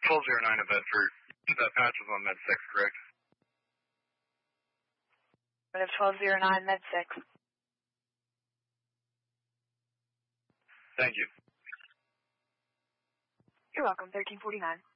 1209 at Bedford. That patch was on Med 6, correct? Of 1209 Med 6. Thank you. You're welcome, 1349.